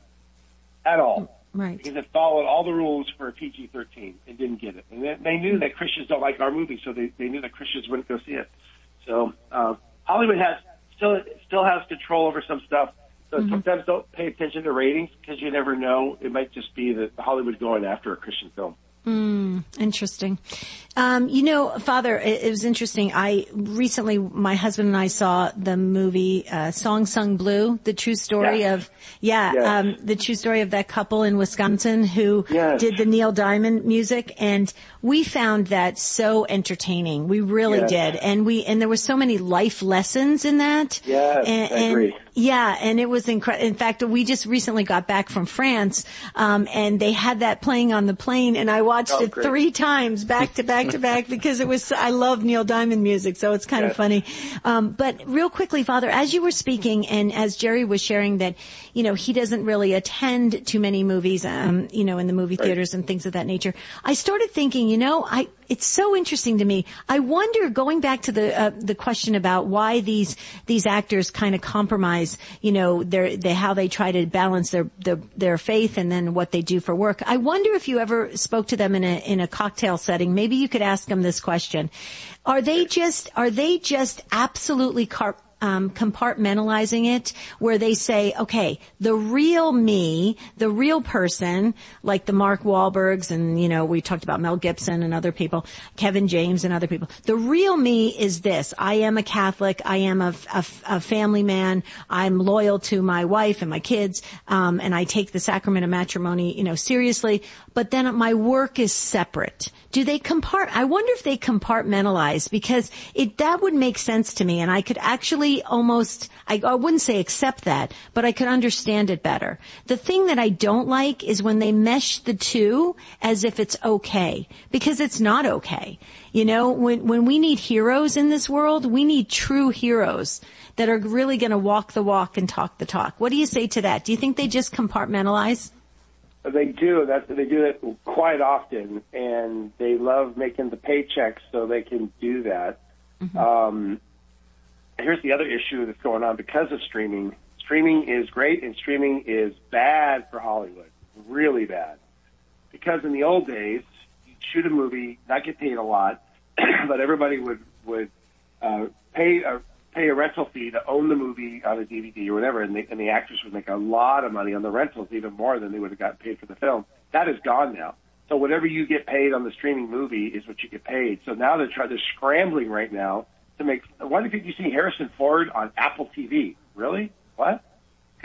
at all. Right. Because it followed all the rules for a P G thirteen and didn't get it. And they, they knew that Christians don't like our movies, so they, they knew that Christians wouldn't go see it. So uh, Hollywood has still still has control over some stuff. So mm-hmm. sometimes don't pay attention to ratings because you never know. It might just be that Hollywood going after a Christian film. Mm, interesting. Um, you know, Father, it, it was interesting. I recently, my husband and I saw the movie uh, Song Sung Blue, the true story yes. of, yeah, yes. um, the true story of that couple in Wisconsin who yes. did the Neil Diamond music, and we found that so entertaining. We really yes. did, and we and there were so many life lessons in that. Yes, and, I agree. And, yeah, and it was incredible. In fact, we just recently got back from France, um, and they had that playing on the plane, and I watched oh, it great. three times back to back to back because it was, I love Neil Diamond music, so it's kind yes. of funny. Um, but real quickly, Father, as you were speaking and as Jerry was sharing that, you know, he doesn't really attend too many movies, um, you know, in the movie right. theaters and things of that nature, I started thinking, you know, I, it's so interesting to me. I wonder, going back to the uh, the question about why these these actors kind of compromise, you know, their they how they try to balance their, their their faith and then what they do for work. I wonder if you ever spoke to them in a in a cocktail setting. Maybe you could ask them this question: Are they just are they just absolutely car- Um, compartmentalizing it, where they say, okay, the real me, the real person, like the Mark Wahlbergs and, you know, we talked about Mel Gibson and other people, Kevin James and other people. The real me is this. I am a Catholic. I am a, a, a family man. I'm loyal to my wife and my kids. Um, and I take the sacrament of matrimony, you know, seriously. But then my work is separate. Do they compart? I wonder if they compartmentalize, because it, that would make sense to me. And I could actually almost, I, I wouldn't say accept that, but I could understand it better. The thing that I don't like is when they mesh the two as if it's okay, because it's not okay. You know, when, when we need heroes in this world, we need true heroes that are really going to walk the walk and talk the talk. What do you say to that? Do you think they just compartmentalize? They do. That's, they do it quite often, and they love making the paychecks so they can do that. Mm-hmm. Um, here's the other issue that's going on because of streaming. Streaming is great, and streaming is bad for Hollywood, really bad. Because in the old days, you'd shoot a movie, not get paid a lot, but everybody would would uh, pay a pay a rental fee to own the movie on a D V D or whatever, and, they, and the actors would make a lot of money on the rentals, even more than they would have gotten paid for the film. That is gone now. So whatever you get paid on the streaming movie is what you get paid. So now they're trying, they're scrambling right now to make. Why did you see Harrison Ford on Apple T V? Really? What? Because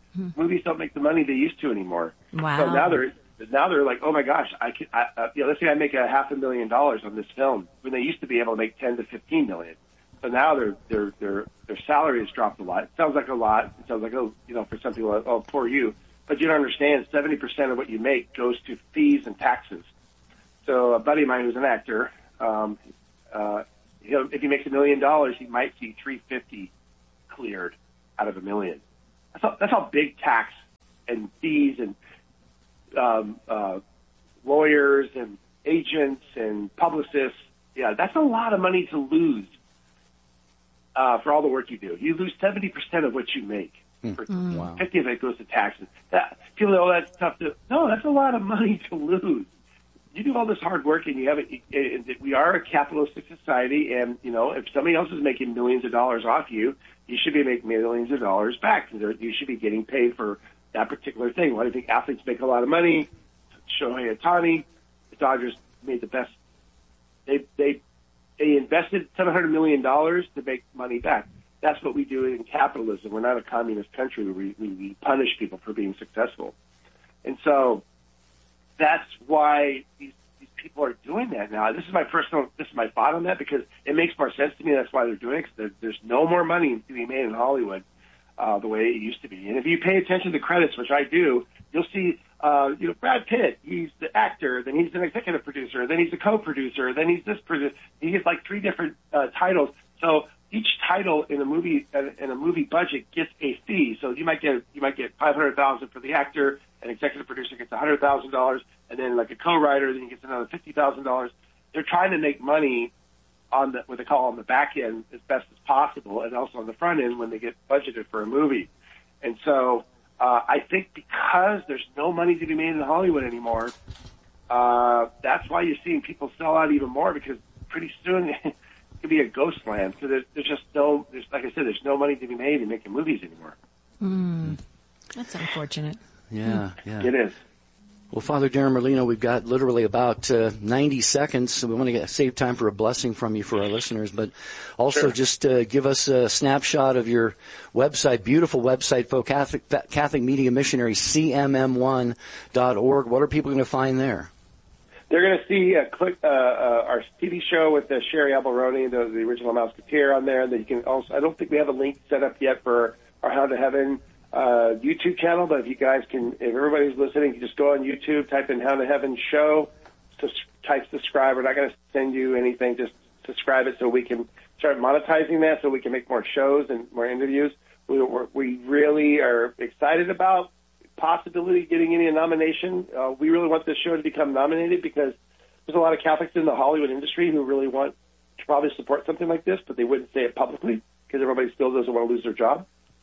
Hmm. Movies don't make the money they used to anymore. Wow. So now they're now they're like, oh my gosh, I can. I, uh, you know, let's say I make a half a million dollars on this film when they used to be able to make ten to fifteen million. So now their their their their salary has dropped a lot. It sounds like a lot. It sounds like, oh, you know, for some people, oh, poor you. But you don't understand, seventy percent of what you make goes to fees and taxes. So a buddy of mine who's an actor, um, uh, you know, if he makes a million dollars, he might see three fifty cleared out of a million. That's how, that's how big tax and fees and um, uh, lawyers and agents and publicists. Yeah, that's a lot of money to lose uh, for all the work you do. You lose seventy percent of what you make. For Mm. Wow. fifty of it goes to taxes. That, people say, oh, that's tough to. No, that's a lot of money to lose. You do all this hard work, and you have it. it we are a capitalistic society, and you know, if somebody else is making millions of dollars off you, you should be making millions of dollars back. You should be getting paid for that particular thing. Why do you think athletes make a lot of money? Shohei Ohtani, the Dodgers made the best. They they they invested seven hundred million dollars to make money back. That's what we do in capitalism. We're not a communist country where we, we, we punish people for being successful. And so that's why these, these people are doing that now. This is my personal, this is my thought on that because it makes more sense to me. That's why they're doing it. Cause there, there's no more money to be made in Hollywood uh, the way it used to be. And if you pay attention to credits, which I do, you'll see, uh, you know, Brad Pitt, he's the actor, then he's an executive producer, then he's a co-producer, then he's this producer. He gets like three different uh, titles. So each title in a movie in a movie budget gets a fee. So you might get you might get five hundred thousand for the actor, an executive producer gets a hundred thousand dollars, and then like a co-writer, then he gets another fifty thousand dollars. They're trying to make money on the what they call on the back end as best as possible, and also on the front end when they get budgeted for a movie. And so uh, I think because there's no money to be made in Hollywood anymore, uh, that's why you're seeing people sell out even more because pretty soon. It could be a ghost land because there's, there's just no, there's, like I said, there's no money to be made in making movies anymore. Mm. That's unfortunate. Yeah, yeah. It is. Well, Father Darren Merlino, we've got literally about uh, ninety seconds, so we want to get, save time for a blessing from you for our listeners, but also Sure. just uh, give us a snapshot of your website, beautiful website, for Catholic, Catholic Media Missionary, C M M one dot org. What are people going to find there? They're going to see a click, uh, uh, our T V show with uh, Sherry Alberoni, the, the original Mouseketeer on there. That you can also, I don't think we have a link set up yet for our How to Heaven uh, YouTube channel, but if you guys can, if everybody's listening, you just go on YouTube, type in How to Heaven show, sus- type subscribe. We're not going to send you anything, just subscribe it so we can start monetizing that, so we can make more shows and more interviews. We, we're, we really are excited about possibility of getting any nomination. Uh, we really want this show to become nominated because there's a lot of Catholics in the Hollywood industry who really want to probably support something like this, but they wouldn't say it publicly because everybody still doesn't want to lose their job.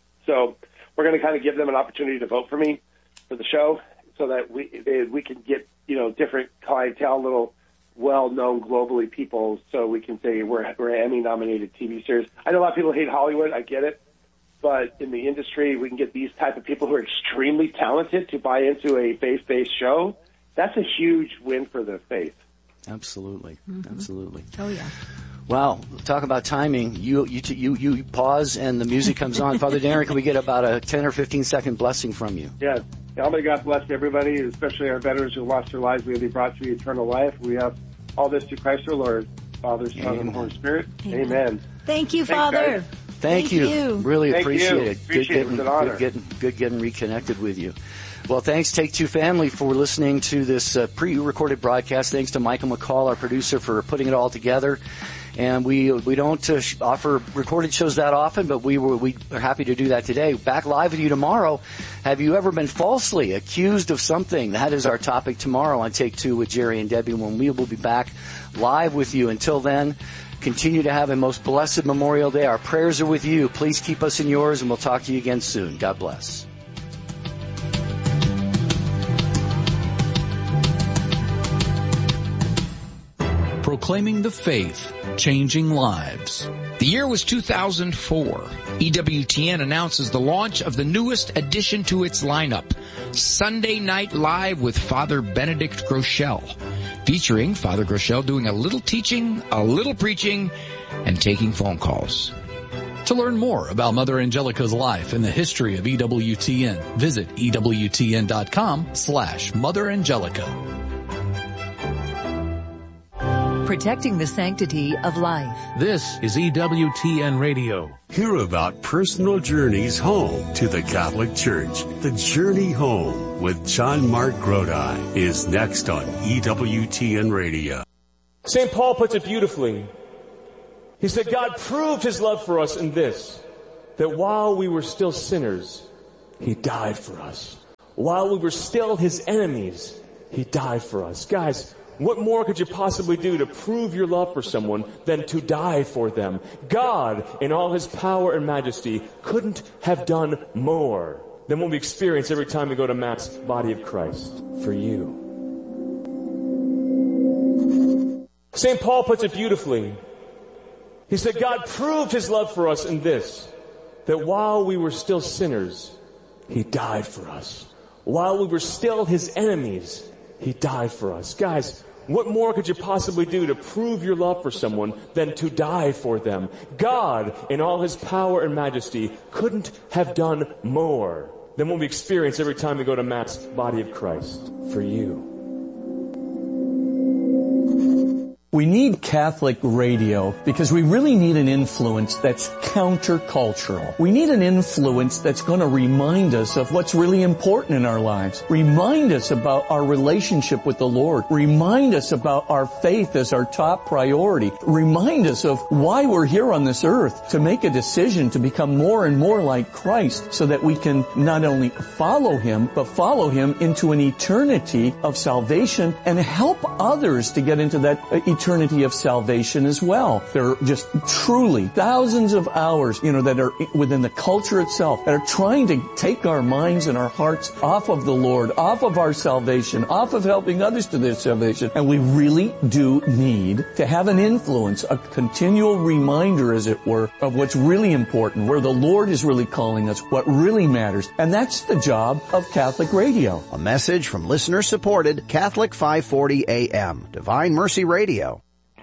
So we're going to kind of give them an opportunity to vote for me for the show so that we they, we can get, you know, different clientele, little well-known globally people, so we can say we're, we're an Emmy-nominated T V series. I know a lot of people hate Hollywood. I get it. But in the industry, we can get these type of people who are extremely talented to buy into a faith-based show. That's a huge win for the faith. Absolutely, mm-hmm. absolutely. Oh yeah. Wow, talk about timing. You you you you pause and the music comes on. Father Darren, can we get about a ten or fifteen second blessing from you? Yeah. May God bless everybody, especially our veterans who lost their lives. May they be brought to eternal life. We have all this through Christ our Lord, Father, Son, Amen. And Holy Spirit. Amen. Amen. Thank you, Father. Thanks, Thank, Thank you. you. Really Thank appreciate you. it. Appreciate good, getting, it. It good getting good getting reconnected with you. Well, thanks, Take Two family, for listening to this uh, pre-recorded broadcast. Thanks to Michael McCall, our producer, for putting it all together. And we we don't uh, offer recorded shows that often, but we were we are happy to do that today. Back live with you tomorrow. Have you ever been falsely accused of something? That is our topic tomorrow on Take Two with Jerry and Debbie, when we will be back live with you. Until then, continue to have a most blessed Memorial Day. Our prayers are with you. Please keep us in yours, and we'll talk to you again soon. God bless. Proclaiming the faith, changing lives. The year was two thousand four. E W T N announces the launch of the newest addition to its lineup, Sunday Night Live with Father Benedict Groeschel, featuring Father Groeschel doing a little teaching, a little preaching, and taking phone calls. To learn more about Mother Angelica's life and the history of E W T N, visit E W T N dot com slash Mother Angelica. Protecting the sanctity of life. This is E W T N Radio. Hear about personal journeys home to the Catholic Church. The Journey Home with John Mark Grodi is next on E W T N Radio. Saint Paul puts it beautifully. He said, God proved his love for us in this, that while we were still sinners, he died for us. While we were still his enemies, he died for us. Guys, what more could you possibly do to prove your love for someone than to die for them? God, in all his power and majesty, couldn't have done more than what we experience every time we go to Mass, body of Christ, for you. Saint Paul puts it beautifully. He said, God proved his love for us in this, that while we were still sinners, he died for us. While we were still his enemies, he died for us. Guys, what more could you possibly do to prove your love for someone than to die for them? God, in all his power and majesty, couldn't have done more than what we experience every time we go to Mass, body of Christ, for you. We need Catholic radio because we really need an influence that's countercultural. We need an influence that's going to remind us of what's really important in our lives. Remind us about our relationship with the Lord. Remind us about our faith as our top priority. Remind us of why we're here on this earth, to make a decision to become more and more like Christ so that we can not only follow him, but follow him into an eternity of salvation and help others to get into that eternity eternity of salvation as well. There are just truly thousands of hours, you know, that are within the culture itself that are trying to take our minds and our hearts off of the Lord, off of our salvation, off of helping others to their salvation. And we really do need to have an influence, a continual reminder, as it were, of what's really important, where the Lord is really calling us, what really matters. And that's the job of Catholic radio. A message from listener-supported Catholic five forty A M, Divine Mercy Radio.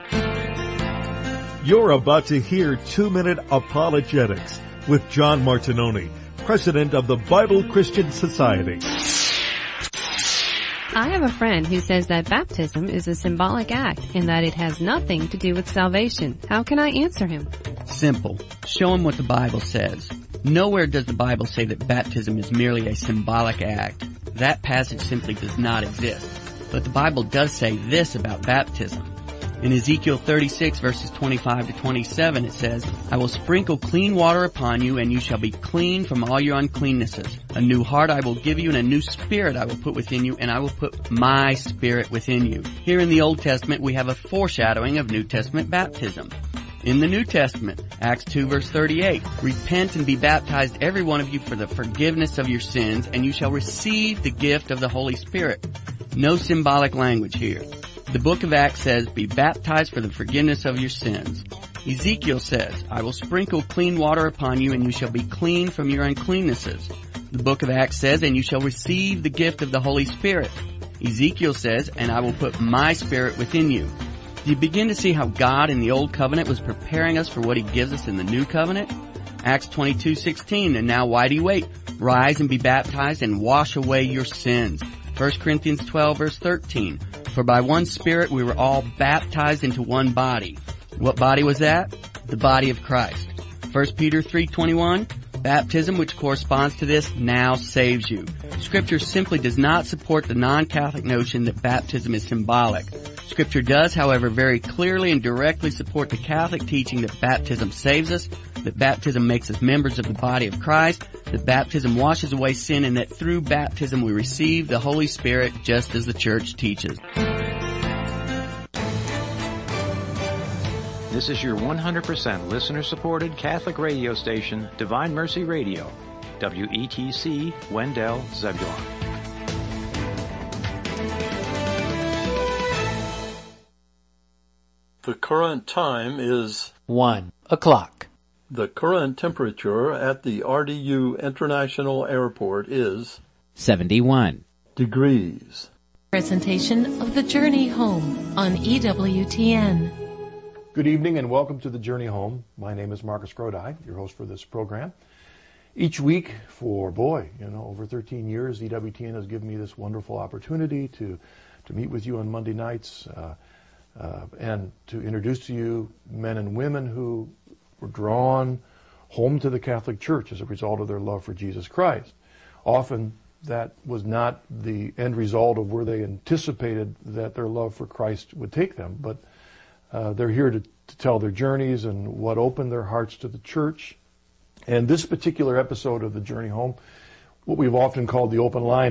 You're about to hear Two-Minute Apologetics with John Martinoni, president of the Bible Christian Society. I have a friend who says that baptism is a symbolic act and that it has nothing to do with salvation. How can I answer him? Simple. Show him what the Bible says. Nowhere does the Bible say that baptism is merely a symbolic act. That passage simply does not exist. But the Bible does say this about baptism. In Ezekiel thirty-six verses twenty-five to twenty-seven it says, I will sprinkle clean water upon you, and you shall be clean from all your uncleannesses. A new heart I will give you, and a new spirit I will put within you, and I will put my spirit within you. Here in the Old Testament we have a foreshadowing of New Testament baptism. In the New Testament, Acts two verse thirty-eight, repent and be baptized every one of you for the forgiveness of your sins, and you shall receive the gift of the Holy Spirit. No symbolic language here. The book of Acts says, be baptized for the forgiveness of your sins. Ezekiel says, I will sprinkle clean water upon you, and you shall be clean from your uncleannesses. The book of Acts says, and you shall receive the gift of the Holy Spirit. Ezekiel says, and I will put my spirit within you. Do you begin to see how God in the Old Covenant was preparing us for what He gives us in the New Covenant? Acts twenty-two sixteen, and now why do you wait? Rise and be baptized and wash away your sins. First Corinthians twelve verse thirteen, for by one Spirit we were all baptized into one body. What body was that? The body of Christ. First Peter three twenty-one, baptism, which corresponds to this, now saves you. Scripture simply does not support the non-Catholic notion that baptism is symbolic. Scripture does, however, very clearly and directly support the Catholic teaching that baptism saves us, that baptism makes us members of the body of Christ, that baptism washes away sin, and that through baptism we receive the Holy Spirit just as the Church teaches. This is your one hundred percent listener-supported Catholic radio station, Divine Mercy Radio, W E T C, Wendell, Zebulon. The current time is one o'clock. The current temperature at the R D U International Airport is seventy-one degrees. Presentation of The Journey Home on E W T N. Good evening and welcome to the Journey Home. My name is Marcus Grodi, your host for this program. Each week for, boy, you know, over thirteen years, E W T N has given me this wonderful opportunity to, to meet with you on Monday nights uh, uh, and to introduce to you men and women who were drawn home to the Catholic Church as a result of their love for Jesus Christ. Often that was not the end result of where they anticipated that their love for Christ would take them, but Uh, they're here to, to tell their journeys and what opened their hearts to the church. And this particular episode of the Journey Home, what we've often called the open line,